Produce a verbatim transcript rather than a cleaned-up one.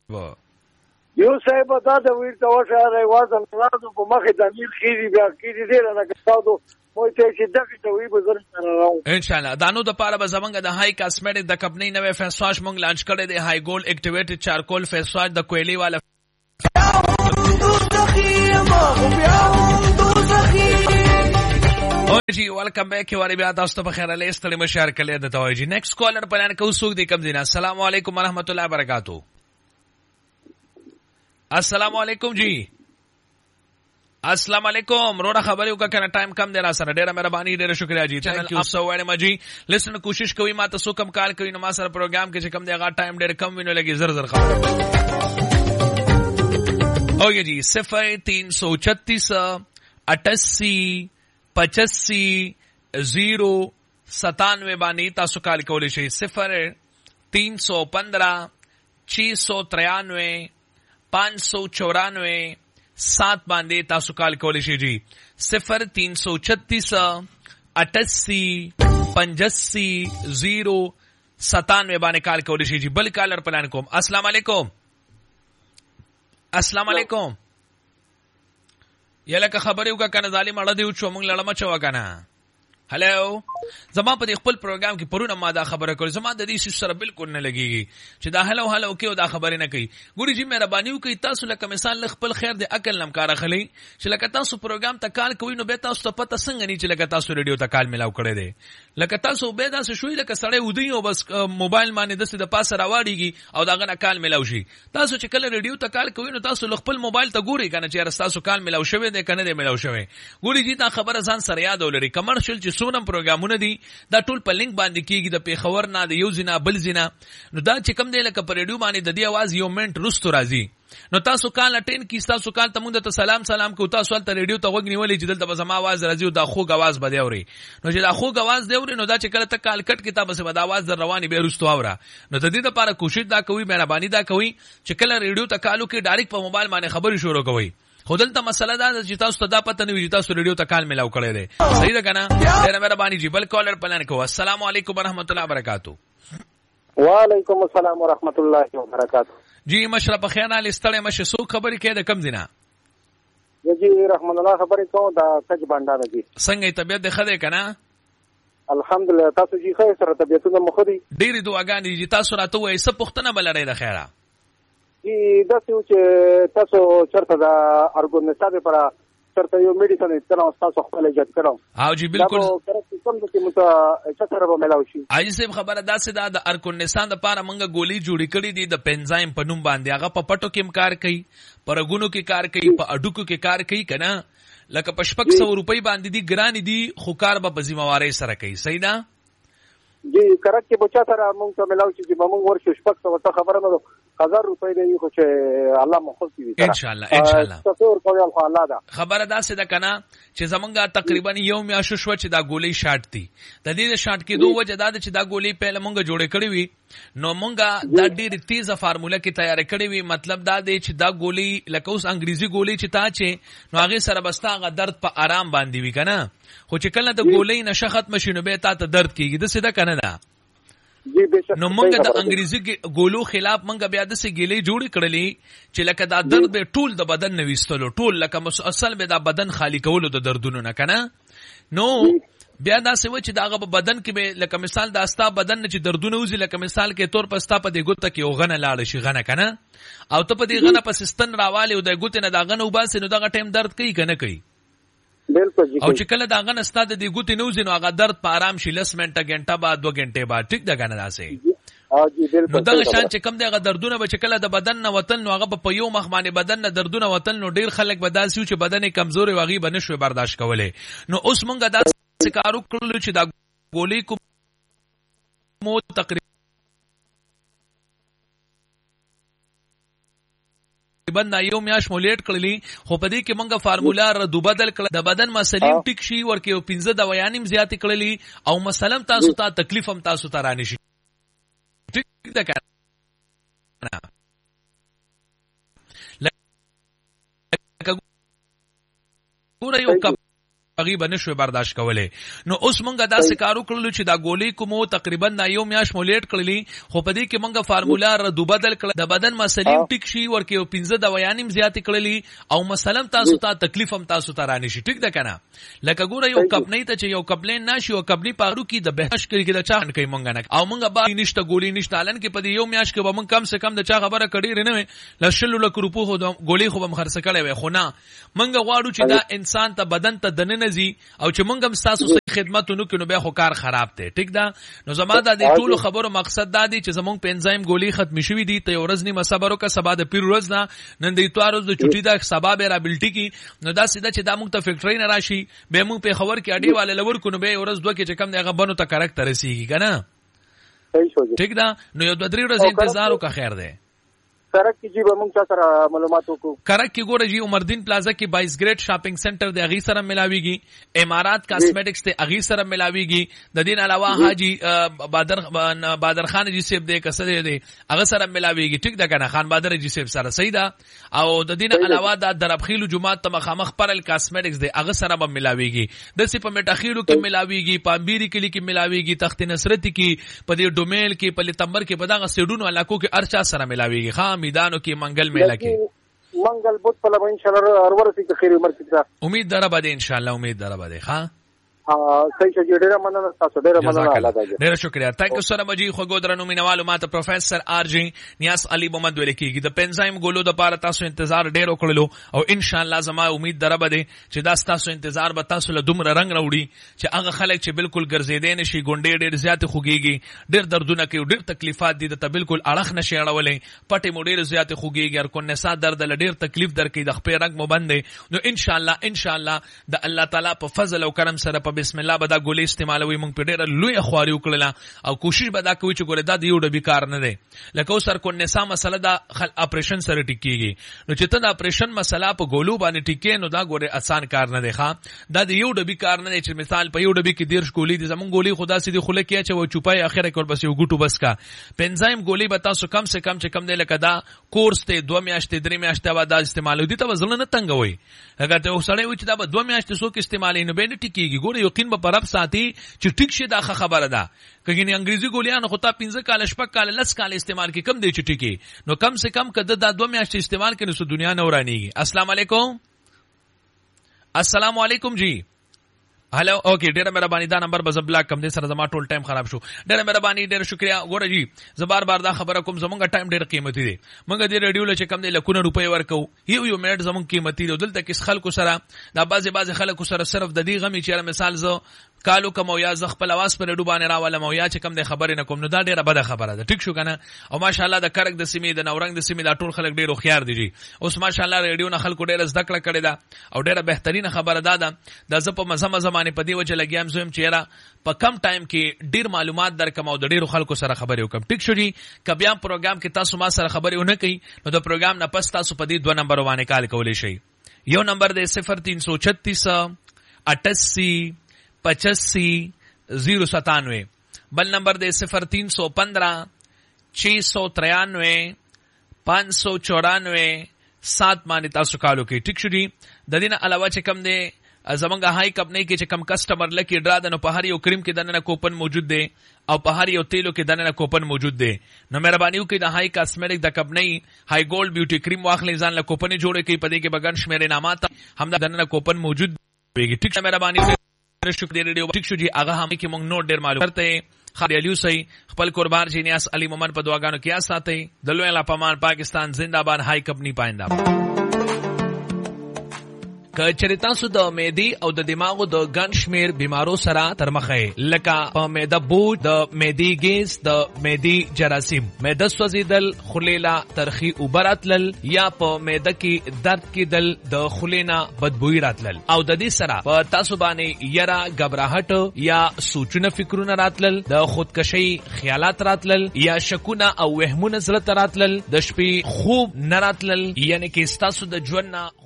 یو صاحب دا د ویرته وشاره وازم لازم په مخه د امیر خيري بیا کیږي دې نه کتاو مو ته چې دغه ته وی بزر سره راو ان شاء الله دانو د پاره به زمونږ د هاي کاسمیټک د کمپنی نوې فیس واش مونږ لانچ کړی دی هاي ګولډ اکټیویټډ چارکول فیس واش د کويلي والا او جی ویلکم بیک واری بیا تاسو ته بخیر له ستړي مشار کله د توجی نیکسٹ کالر پلان کو سوق دی کم دینا السلام علیکم ورحمت الله وبرکاتہ السلام علیکم جی السلام علیکم روڑا خبر یو کا کنه ټایم کم دی را سره ډیره مهرباني ډیره شکریا جی تھینک یو سو ویری مچ جی لسن کوشش کوي ما ته سو کم کال کوي نو ما سره پروګرام کې چې کم دی هغه ټایم ډیر کم وینو لګي زر زر خبر او جی صفر تین سو چھتیس اٹھاسی پچاسی زیرو ستانوے باندې تاسو کال کولی شئ صفر تین سو پندرہ چھ سو ترانوے پانچ سو چورانوے سات باندې تاسو کال کولی شئ جی صفر تین سو چھتیس اٹھاسی پچاسی زیرو ستانوے باندې کال کولی شئ جی بل کالر پلان کوم السلام علیکم السلام علیکم یله که خبر یو کا کنه ظالم اړه دی او چې موږ لړم چوا کنه هلو زما په خپل پروګرام کې پرونه ما دا خبره کول زما د دې سره بالکل نه لګيږي چې دا هلو هلو کې دا خبره نه کوي ګوري جی مهرباني وکړئ تاسو لکه مثال خپل خیر د عقل نم کار اخلي چې لکه تاسو پروګرام ته کال کوي نو به تاسو ته پته څنګه نه چې لکه تاسو ریډیو ته کال ملاو کړی دی لکه تاسو به تاسو شوي لکه سړی ودی او بس موبایل باندې د څه د پاسه راوړيږي او داغه نه کال ملاو شي تاسو چې کله ریډیو ته کال کوي نو تاسو خپل موبایل ته ګوري کنه چې تاسو کال ملاو شوی دی کنه دی ملاو شوی ګوري جی دا خبره ځان سره یاد ولري کمرشل چې سونم پروګرامونه دي دا ټول په لینک باندې کیږي د پیښور نه د یو زینا بل زینا نو دا چې کم دی لکه په ریډیو باندې د دې आवाज یو منټ رستو راځي نو تاسو کال اټین کی تاسو کال ته مونږ ته سلام سلام کو تاسو ته ریډیو ته وګ نیولې چې دلته به زما आवाज راځي او دا خوږ आवाज بده اوري نو چې دا خوږ आवाज دی اوري نو دا چې کله ته کال کټ کتاب سه بد आवाज در رواني به رستو اورا نو ته دې لپاره کوشش دا کوي مهرباني دا کوي چې کله ریډیو ته کالو کې ډایرکټ په موبایل باندې خبري شروع کوي خودلته مسله دا چې تاسو ته دا پته نه وي چې تاسو ریډیو ته کال ملاو کړی دی صحیح ده کنه ډیره مهرباني جی بل کالر پلان کو السلام علیکم ورحمت الله وبرکاتہ وعلیکم السلام ورحمت الله وبرکاتہ جی مشرف خیانه لستړې مشه سو خبرې کې د کم دینا جی رحمان الله خبرې کوم دا سج بندار جی څنګه طبيعت ده خده کنه الحمدلله تاسو جی خیر سره طبيعتونه مخدي ډېری دعاګانې جی تاسو راته وایي څه پښتنه بلړې د خیره جی دا چې تاسو چرته دا ارګونستا به پر چرته یو میډیسن استنه تاسو خپل جات کړو او جی بالکل دا کړه کوم چې مت چتر به ملاوي شي اې سیب خبره دا سه دا د ارګونستا د پاره منګه ګولې جوړې کړې دي د پنځایم په نوم باندې هغه په پټو کې کار کوي پر غونو کې کار کوي په اډوکو کې کار کوي کنه لکه پشپک سو روپۍ باندې دي ګران دي خو کار به ذمہواری سره کوي صحیح ده جی کرک کې بچا سره مونږ ته ملاوي چې مونږ ورشو شپک څه ته خبره نه هزار روپۍ دی خو چې الله مخصوص دي ان شاء الله ان شاء الله تصور کوي الله دا خبره دا سه ده کنه چې زمونږه تقریبا یو میاشو شو چې دا ګولې شاټ دي د دې شاټ کې دوه وجه دا چې دا ګولې په لمونږه جوړې کړې وي نو مونږه دا ډېر تیزه فارموله کې تیار کړې وي مطلب دا دی چې دا ګولې لکه اوس انګریزي ګولې چې تا چې نو هغه سره بستا غ درد په آرام باندې وي کنه خو چې کله د ګولې نشه ختم شي نو به تا ته درد کیږي د سیده کنه دا نو مونږه د انګریزي ګولو خلاف مونږه بیا د سې ګلې جوړې کړلې چې لکه دا درد به ټول د بدن نه وستلو ټول لکه مسلسل به دا بدن خالی کولو د دردونو نه کنه نو بیا دا سوي چې داغه په بدن کې به لکه مثال دا ستا بدن چې دردونه وزي لکه مثال کې تور پستا په دې ګوته کې وغنه لاړ شي غنه کنه او ته په دې غنه په سستن راواله او د ګوته نه دا غنه وباسي نو دغه ټیم درد کوي کنه کوي بالکل او چې کله دا غن استاد دی ګوتی نو زینو هغه درد په آرام شي لس منټه غنټه بعد دو غنټه بعد ټیک دا غن راسي نو دا شان چې کم دی هغه دردونه به چې کله د بدن نه وطن نو هغه په یو مخ باندې بدن نه دردونه وطن نو ډیر خلک به داسي چې بدن کمزوري وغي بنشو برداشت کوله نو اوس مونږه دا کارو کړل چې دا ګولې کو مو تقریبا بندا یو میاش مولیټ کړلی خو په دې کې مونږه فارمولا ر دو بدل کړ د بدن مسلیم ټیک شي ورکه یو پنځه د ویانیم زیات کړلی او مسلم تاسو ته تکلیف هم تاسو ته رانی شي ټیک ده کنه لکه ګور یو کپ هغه بنشو برداشت کولای. نو اوس مونږه دا سکارو کړلو چې دا ګولې کومو تقریبا دا یو میاش مولیټ کړلی خو په دې کې مونږه فارمولا ردو بدل کړ د بدن مسلې ټیک شي ورکه پنځه دوايانیم زیات کړلی او مثلا تاسو ته تکلیف هم تاسو ته رانی شي ټیک ده کنه لکه ګوره یو کپ نه ته چې یو کپلین ناشي او کپنی پاړو کې د بهش کړي د چا کوي مونږ نه او مونږه با نشته ګولې نشته الان کې په دې یو میاش کې به مونږ کم سے کم د چا خبره کړي رنه لشلو لک روپو هو ګولې خو به خرڅ کړي وي خو نه مونږ غواړو چې دا انسان ته بدن ته دننه زی او چې مونږ هم تاسو صحیح خدمت نو کینو به خو کار خراب دی ټیک ده نو زما دا د ټولو خبرو مقصد دا دی چې زمونږ په انزایم ګولې ختم شوي دي ته ورځ نیمه صبر وکړه سبا د پیر ورځ نه نن د اتوار ورځ د چټي دا سبا به رابلټي کی نو دا سیده چې دا مونږ ته فیکټری نه راشي به مونږ په خبر کې اډي والے لور کو نو به ورځ دوه کې چې کم دی هغه بنو ته کریکټ رسیږي کنه صحیح شو ټیک ده نو یو د درې ورځې انتظار وکړه خیر دی کرک کی جی به مونږ سره معلومات وکړو کرک کی ګوره جی عمردین پلازا کې بائیس گریډ شاپینګ سنټر د اغي سره ملاويږي امارات کاسمیټکس ته اغي سره ملاويږي د دین علاوه حاجی بادر بادر خان جی سیب دې کسه دې هغه سره ملاويږي ټیک ده کنه خان بادر جی سیب سره صحیح ده او د دین علاوه د دربخیلو جمعه ته مخامخ پرل کاسمیټکس دې هغه سره به ملاويږي د سی په مټاخیلو کې ملاويږي پامبيري کلی کې ملاويږي تخت نصرت کې په دې ډومیل کې په لتمبر کې په دغه سیډونو علاقو کې ارچا سره ملاويږي خام میدانو کې منګل میله کې منګل بوت په لمن ان شاء الله ارور سي خیر عمر سي امید دره بده ان شاء الله امید دره بده ها صحیح شي ډیره مننه تاسو ډیره مننه الله تعالی ډیره شکریا تانک یو سره مجي خو ګودرنو مینوالو ماته پروفیسور آر جی نیاس علي محمد ویل کیږي د پنځایم ګولو د پاره تاسو انتظار ډیر وکړلو او ان شاء الله زما امید دره بده چې دا تاسو انتظار به تاسو له دومره رنگ راوړي چې هغه خلک چې بالکل ګرځیدې نشي ګونډې ډیر زیات خوږيږي ډیر دردونه کوي ډیر تکلیفات دي ته بالکل اړخ نشي اړولې پټې مو ډیر زیات خوږيږي هر کو نسا درد له ډیر تکلیف درکې د خپل رنگ مو باندې نو ان شاء الله ان شاء الله د الله تعالی په فضل او کرم سره په بسم الله به دا ګولې استعمالوي مونږ په ډېر لوی خواري وکړه او کوشش به دا کوي چې ګوره دا د یو ډبي کار نه دی لکه اوس هر کو نسا مسله دا اپریشن سره ټیکيږي نو چې ته د اپریشن مسله په ګولو باندې ټیکې نو دا ګوره آسان کار نه دی ښا دا د یو ډبي کار نه دی چې مثال په یو ډبي کې دیرش ګولې دي زمونږ ګولې خدا سي دي خله کې چې و چوپای اخره کول بس یو ګټو بس کا پنځایم ګولې به تاسو کم سے کم چې کم دی لکه دا کورس ته دوه میاشتې درې میاشتې بعد استعمالو دي ته وزن نه تنګوي هغه ته وسړی و چې دا به دوه میاشتې سو کې استعمالي نو به نه ټیکيږي ګوره یقین به پرب ساتي چې ټیک شي دا خبره ده کګینه انګریزي ګولیان خو تا پنځه کال شپږ کال لس کال استعمال کې کم دی چې ټیکي نو کم سے کم کده دا دوه میاشتې استعمال کړي نو دنیا نه ورانیږي السلام علیکم السلام علیکم جی هلو اوکے ډیره مهرباني دا نمبر بز بلاک کم دي سره زما ټول ټایم خراب شو ډیره مهرباني ډیره شکریا ګوره جی زبار بار دا خبره کوم زمونږ ټایم ډیر قیمتي دی مونږ د ریډیو له کم دی لکونه روپۍ ورکو یو یو منټ زمونږ قیمتي دی دلته کس خلکو سره دا بعضي بعضي خلکو سره صرف د دې غمی چې مثال زه کالو کوم یا ز خپل आवाज پر ډو باندې راولم او یا چې کم د خبرې نه کوم نو دا ډیره بده خبره ده ټیک شو کنه او ماشاءالله د کرک د سیمې د نورنګ د سیمې د ټول خلک ډیر خيار دي جی اوس ماشاءالله ریډیو نه خلکو ډیر زده کړه کړي دا او ډیره بهترینه خبره ده دا د ز په مزه زمانه په دی وجه لګیام زوم چیرې په کم ټایم کې ډیر معلومات درکم او د ډیرو خلکو سره خبرې وکم ټیک شو جی کبیا پروګرام کې تاسو ما سره خبرې ونه کوي نو د پروګرام نه پس تاسو په دې دوه نمبر باندې کال کولای شئ یو نمبر دی صفر تین سو چھتیس اٹھاسی پچاسی زیرو ستانوے بل نمبر دے صفر تین سو پندرہ چھ سو ترانوے پانچ سو چورانوے سات مانی تاسو کالو کی ٹھیک شو جی د دین علاوه چې کم دے زمونږ هاي کمپنی کې چې کم کسٹمر لکی ډرا دنو په هر یو کریم کې دنه کوپن موجود دی او په هر یو تیلو کې دنه کوپن موجود دی نو مهرباني وکړئ د هاي کاسمیټک د کمپنی هاي ګولډ بیوټي کریم واخلې ځان له کوپن جوړې کوي په دې کې بغن شمیر انعامات هم دنه کوپن موجود ویږي ټیک مهرباني شکر ریډیو ټیک شو جی هغه هم کې مونږ نوٹ ډیر معلوم کرتے خالی سي خپل قربان جی نیاس علي مومن په دعاګانو کې آ ساتي د لوی لا پمان پاکستان زنده باد هاي کمپنی پاینده که چېرې تاسو د معدې او د دماغو د ګڼ شمېر بیمارو سره تر مخه لکه په معده بوج د معدې ګیس د معدې جراثیم معده سوځېدل خولې له ترخي اوبه راتلل یا په معده کې درد کېدل د خولې نه بدبویي راتلل او د دې سره په تاسو باندې یره ګبراهټ یا سوچونه فکرونه راتلل د خودکشي خیالات راتلل یا شکونه او وهمونه زړه ته راتلل د شپې خوب نه راتلل یعنی کې تاسو د ژوند نه